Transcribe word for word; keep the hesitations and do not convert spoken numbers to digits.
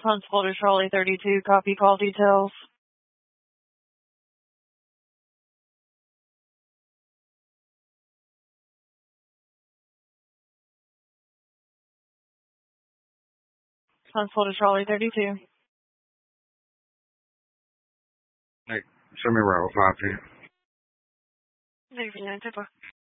Huntsville to Charlie thirty-two, copy call details. Huntsville to Charlie thirty-two. Hey, show me where I will find you. Maybe not.